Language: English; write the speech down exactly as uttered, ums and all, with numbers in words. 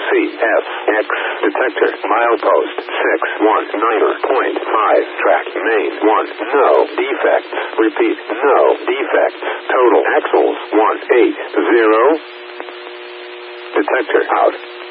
C S X detector milepost six one nine point five track main one no defects. Repeat, no defects. Total axles one eight zero. Detector out.